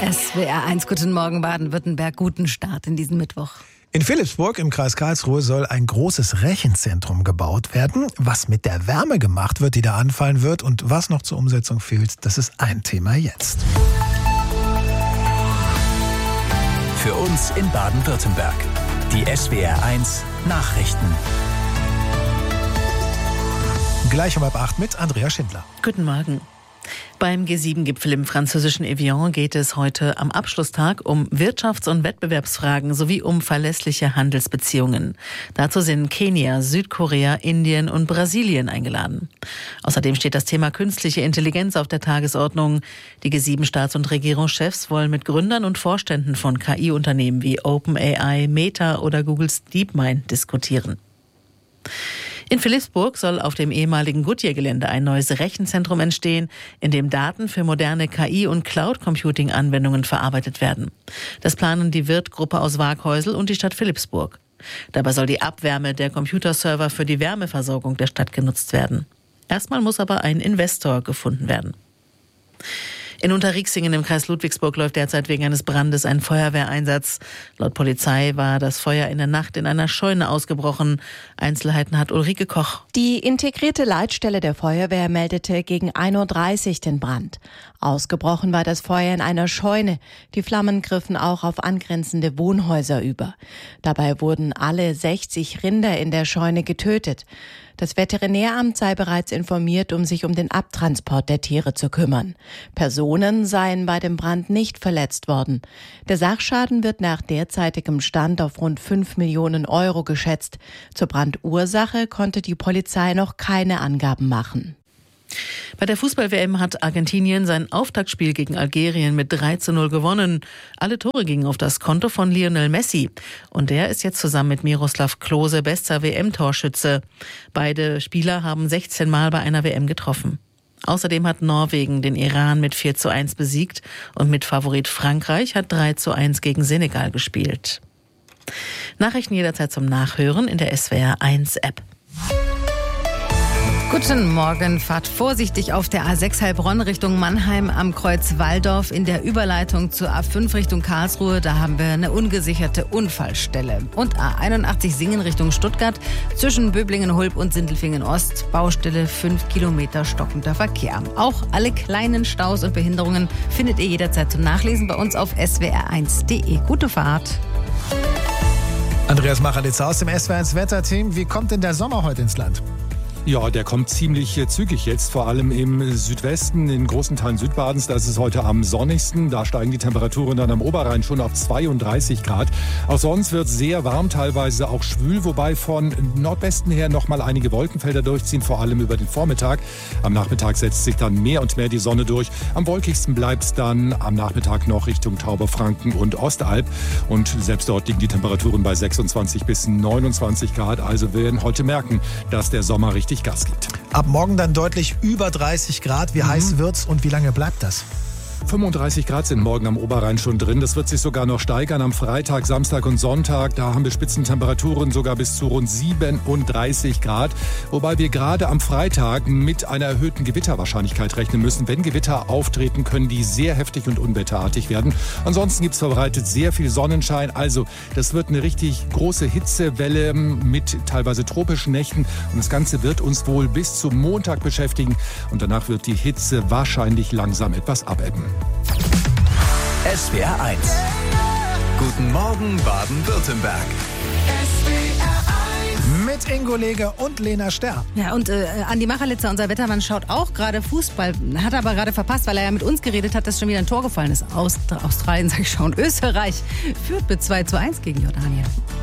SWR1, guten Morgen Baden-Württemberg, guten Start in diesen Mittwoch. In Philipsburg im Kreis Karlsruhe soll ein großes Rechenzentrum gebaut werden. Was mit der Wärme gemacht wird, die da anfallen wird und was noch zur Umsetzung fehlt, das ist ein Thema jetzt. Für uns in Baden-Württemberg. Die SWR1 Nachrichten. Gleich um 7:30 mit Andrea Schindler. Guten Morgen. Beim G7-Gipfel im französischen Evian geht es heute am Abschlusstag um Wirtschafts- und Wettbewerbsfragen sowie um verlässliche Handelsbeziehungen. Dazu sind Kenia, Südkorea, Indien und Brasilien eingeladen. Außerdem steht das Thema künstliche Intelligenz auf der Tagesordnung. Die G7-Staats- und Regierungschefs wollen mit Gründern und Vorständen von KI-Unternehmen wie OpenAI, Meta oder Googles DeepMind diskutieren. In Philipsburg soll auf dem ehemaligen Goodyear-Gelände ein neues Rechenzentrum entstehen, in dem Daten für moderne KI- und Cloud-Computing-Anwendungen verarbeitet werden. Das planen die Wirth-Gruppe aus Waaghäusel und die Stadt Philipsburg. Dabei soll die Abwärme der Computerserver für die Wärmeversorgung der Stadt genutzt werden. Erstmal muss aber ein Investor gefunden werden. In Unterrieksingen im Kreis Ludwigsburg läuft derzeit wegen eines Brandes ein Feuerwehreinsatz. Laut Polizei war das Feuer in der Nacht in einer Scheune ausgebrochen. Einzelheiten hat Ulrike Koch. Die integrierte Leitstelle der Feuerwehr meldete gegen 1:30 Uhr den Brand. Ausgebrochen war das Feuer in einer Scheune. Die Flammen griffen auch auf angrenzende Wohnhäuser über. Dabei wurden alle 60 Rinder in der Scheune getötet. Das Veterinäramt sei bereits informiert, um sich um den Abtransport der Tiere zu kümmern. Personen seien bei dem Brand nicht verletzt worden. Der Sachschaden wird nach derzeitigem Stand auf rund 5 Millionen Euro geschätzt. Zur Brandursache konnte die Polizei noch keine Angaben machen. Bei der Fußball-WM hat Argentinien sein Auftaktspiel gegen Algerien mit 3:0 gewonnen. Alle Tore gingen auf das Konto von Lionel Messi. Und der ist jetzt zusammen mit Miroslav Klose bester WM-Torschütze. Beide Spieler haben 16 Mal bei einer WM getroffen. Außerdem hat Norwegen den Iran mit 4:1 besiegt und mit Favorit Frankreich hat 3:1 gegen Senegal gespielt. Nachrichten jederzeit zum Nachhören in der SWR1-App. Guten Morgen, fahrt vorsichtig auf der A6 Heilbronn Richtung Mannheim am Kreuz Walldorf in der Überleitung zur A5 Richtung Karlsruhe. Da haben wir eine ungesicherte Unfallstelle. Und A81 Singen Richtung Stuttgart zwischen Böblingen-Hulb und Sindelfingen-Ost. Baustelle 5 Kilometer stockender Verkehr. Auch alle kleinen Staus und Behinderungen findet ihr jederzeit zum Nachlesen bei uns auf swr1.de. Gute Fahrt. Andreas Machalitz aus dem SWR1 Wetterteam. Wie kommt denn der Sommer heute ins Land? Ja, der kommt ziemlich zügig jetzt, vor allem im Südwesten, in großen Teilen Südbadens. Da ist es heute am sonnigsten. Da steigen die Temperaturen dann am Oberrhein schon auf 32 Grad. Auch sonst wird es sehr warm, teilweise auch schwül, wobei von Nordwesten her nochmal einige Wolkenfelder durchziehen, vor allem über den Vormittag. Am Nachmittag setzt sich dann mehr und mehr die Sonne durch. Am wolkigsten bleibt es dann am Nachmittag noch Richtung Tauberfranken und Ostalb. Und selbst dort liegen die Temperaturen bei 26 bis 29 Grad. Also wir werden heute merken, dass der Sommer richtig Gas gibt. Ab morgen dann deutlich über 30 Grad. Wie heiß wird's und wie lange bleibt das? 35 Grad sind morgen am Oberrhein schon drin. Das wird sich sogar noch steigern am Freitag, Samstag und Sonntag. Da haben wir Spitzentemperaturen sogar bis zu rund 37 Grad. Wobei wir gerade am Freitag mit einer erhöhten Gewitterwahrscheinlichkeit rechnen müssen. Wenn Gewitter auftreten, können die sehr heftig und unwetterartig werden. Ansonsten gibt es verbreitet sehr viel Sonnenschein. Also das wird eine richtig große Hitzewelle mit teilweise tropischen Nächten. Und das Ganze wird uns wohl bis zum Montag beschäftigen. Und danach wird die Hitze wahrscheinlich langsam etwas abebben. SWR1. Guten Morgen Baden-Württemberg. Mit Ingo Leger und Lena Sterr. Ja, und Andi Machalitzer, unser Wettermann, schaut auch gerade Fußball, hat aber gerade verpasst, weil er ja mit uns geredet hat, dass schon wieder ein Tor gefallen ist. Australien, sag ich schon. Österreich führt mit 2:1 gegen Jordanien.